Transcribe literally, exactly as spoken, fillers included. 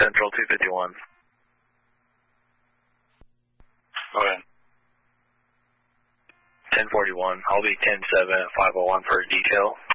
Central two fifty-one. Go ahead. ten forty-one. I'll be ten seven at five oh one for a detail.